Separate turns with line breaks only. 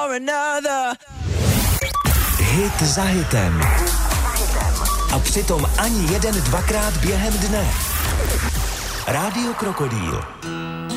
for another.
Hit za hitem. A přitom ani jeden dvakrát během dne. Rádio Krokodýl.